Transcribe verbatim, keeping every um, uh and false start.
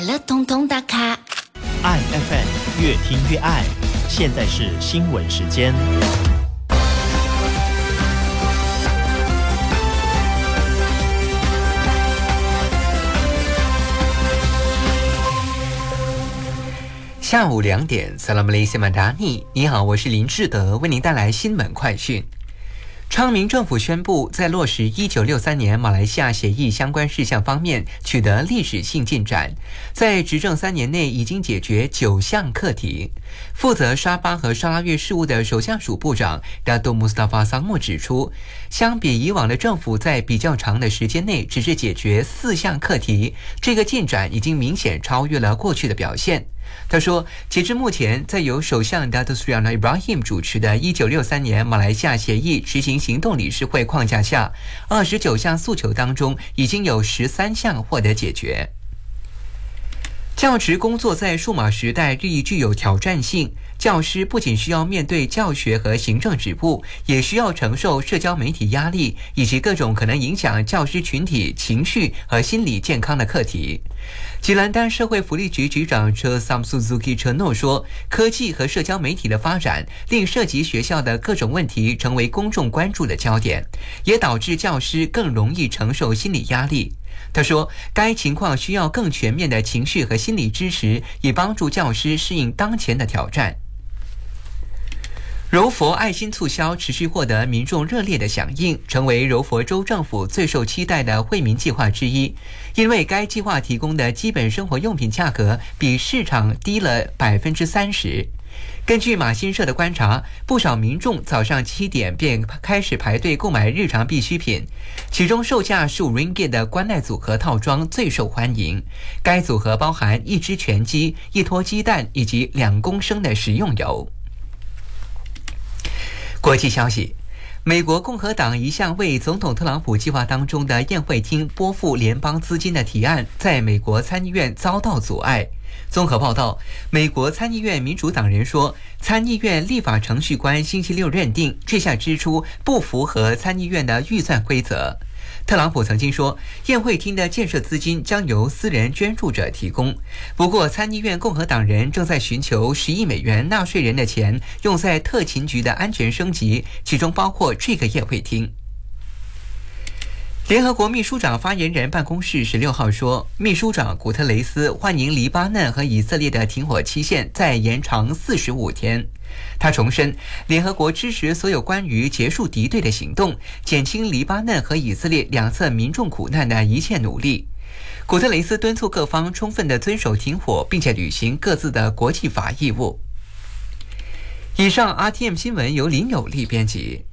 了统统打卡， 爱 F M 越听越爱。现在是新闻时间。 下午两点 Salam Malaysia Madani， 你好，我是林志德，为您带来新闻快讯。昌明政府宣布，在落实一九六三年马来西亚协议相关事项方面取得历史性进展，在执政三年内已经解决九项课题。负责沙巴和沙拉越事务的首相署部长 Dato Mustafa Sangmo 指出，相比以往的政府在比较长的时间内只是解决四项课题，这个进展已经明显超越了过去的表现。他说，截至目前，在由首相 Dato Sri Anwar Ibrahim 主持的一九六三年马来西亚协议执行行动理事会框架下，二十九项诉求当中已经有十三项获得解决。教职工作在数码时代日益具有挑战性，教师不仅需要面对教学和行政职务，也需要承受社交媒体压力以及各种可能影响教师群体情绪和心理健康的课题。吉兰丹社会福利局局长车 Samsuzuki 承诺说，科技和社交媒体的发展令涉及学校的各种问题成为公众关注的焦点，也导致教师更容易承受心理压力。他说，该情况需要更全面的情绪和心理支持，以帮助教师适应当前的挑战。柔佛爱心促销持续获得民众热烈的响应，成为柔佛州政府最受期待的惠民计划之一。因为该计划提供的基本生活用品价格比市场低了 百分之三十。根据马新社的观察，不少民众早上七点便开始排队购买日常必需品，其中售价十五 ringgit 的关爱组合套装最受欢迎。该组合包含一只全鸡、一坨鸡蛋以及两公升的食用油。国际消息，美国共和党一项为总统特朗普计划当中的宴会厅拨付联邦资金的提案，在美国参议院遭到阻碍。综合报道，美国参议院民主党人说，参议院立法程序官星期六认定这项支出不符合参议院的预算规则。特朗普曾经说，宴会厅的建设资金将由私人捐助者提供。不过，参议院共和党人正在寻求十亿美元纳税人的钱用在特勤局的安全升级，其中包括这个宴会厅。联合国秘书长发言人办公室十六号说，秘书长古特雷斯欢迎黎巴嫩和以色列的停火期限再延长四十五天。他重申，联合国支持所有关于结束敌对的行动，减轻黎巴嫩和以色列两侧民众苦难的一切努力。古特雷斯敦促各方充分地遵守停火，并且履行各自的国际法义务。以上 R T M 新闻由林有利编辑。